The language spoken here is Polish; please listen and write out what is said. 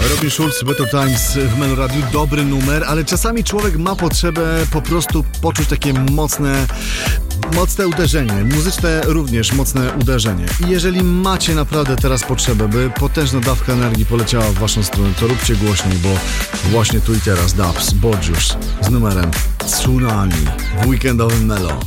Robin Schulz, Better Times w Melo Radiu. Dobry numer, ale czasami człowiek ma potrzebę po prostu poczuć takie mocne uderzenie. Muzyczne również mocne uderzenie. I jeżeli macie naprawdę teraz potrzebę, by potężna dawka energii poleciała w waszą stronę, to róbcie głośniej, bo właśnie tu i teraz Dubs, Borgius z numerem Tsunami w weekendowym Melo.